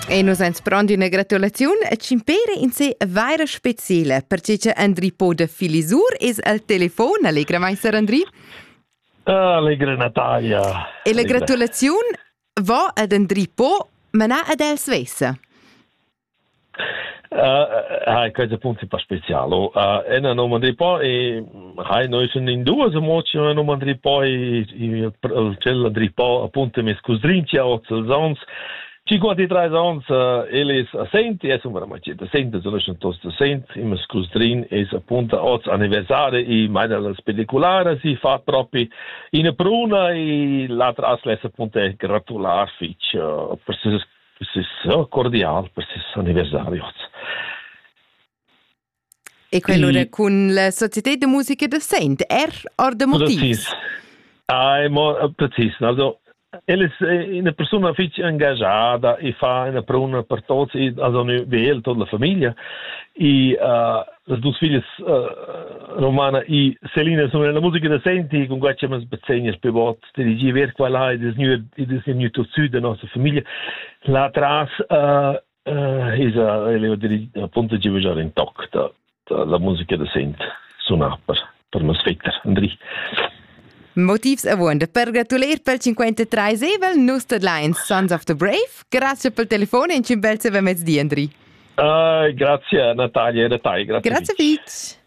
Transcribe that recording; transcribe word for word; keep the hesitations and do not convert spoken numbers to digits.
E noi ens prendi una gratulazione a Cimpere in sé vaira speciale, perché c'è Andri Po de Filisur es al telefono. Allegra Meister Andri. Ah, allegra Natalia. E la gratulazione va ad Andri Po, ma non ad El Svessa. Uh, hai qualche punto per speciale. Uh, e non ho Andri Po e hai noi sono in due emozioni, non Andri Po e il Andri Po appunto mi scusrincia o zons. cinquantatré anos, uh, eles assente, é uma ramacheta assente, sono todos assente, e mas custrin é appunto os anniversário e mais das pelliculares e fa proprio in pruna e l'altra aslessa appunto è gratular fitch uh, per se se cordial per se anniversario. E quello e... con la Società di Musica de Saint, er or de motivi? Precis. Ah, è mo- precis, also Ele è una persona fitch engagata e fa una pruna per tutti, also per tutta la famiglia. E uh, le due figlie uh, Romana e Selina sono nella musica da senti, con cui abbiamo spezzegni per voi, di dire quella è il mio tessuto della nostra famiglia. La tras uh, uh, è appunto di vedere in tocco la musica da senti, suona per, per me sfetter, Andri. Motivs a wonder. Per gratulier pel cinquantatré Sevel, Nuster Lions, Sons of the Brave. Grazie pel telefono e in cimbel se ve mezz di Andri. Uh, grazie Natalia e Natalia. Grazie. Grazie Vitch.